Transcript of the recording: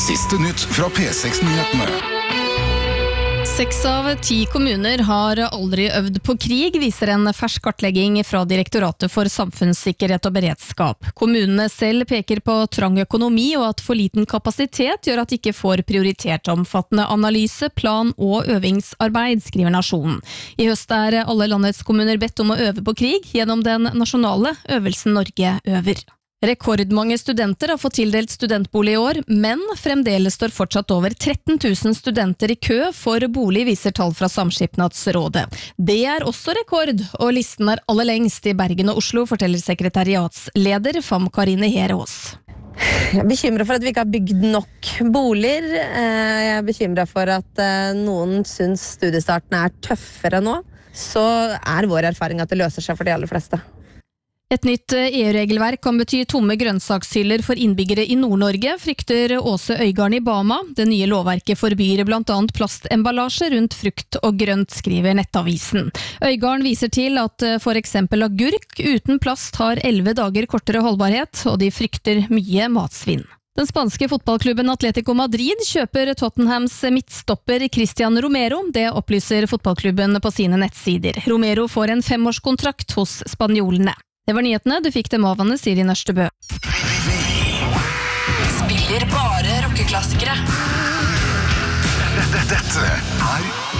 Siste nytt fra P6-nyhetene. 6 av 10 kommuner har aldri øvd på krig, viser en fersk kartlegging fra Direktoratet for samfunnssikkerhet og beredskap. Kommunene selv peker på trang økonomi og at for liten kapasitet gjør at de ikke får prioritert omfattende analyse, plan og øvingsarbeid, skriver Nasjonen. I høst er alle landets kommuner bedt om å øve på krig gjennom den nasjonale øvelsen Norge øver. Rekordmange studenter har fått tildelt studentbolig i år, men fremdeles står fortsatt over 13 000 studenter i kø for bolig, viser tall fra Samskipnadsrådet. Det er også rekord, og listen er aller lengst i Bergen og Oslo, forteller sekretariatsleder Fam Karine Herås. Jeg er bekymret for at vi ikke har bygd nok boliger. Jeg er bekymret for at noen synes studiestarten er tøffere nå. Så er vår erfaring at det løser seg for de aller fleste. Et nytt EU-regelverk kan bety tomme grønnsakshyller for innbyggere i Nord-Norge, frykter Åse Øygarden i Bama. Det nye lovverket forbyr blant annet plastemballasje rundt frukt og grønt, skriver Nettavisen. Øygarden viser til at for eksempel agurk uten plast har 11 dager kortere holdbarhet, og de frykter mye matsvinn. Den spanske fotballklubben Atletico Madrid kjøper Tottenhams midtstopper Christian Romero. Det opplyser fotballklubben på sine nettsider. Romero får en 5-årskontrakt hos spanjolene. Det var nyhetene, du fikk dem av Anne Siri Nørstebø. Spiller bare rockeklassikere. Dette er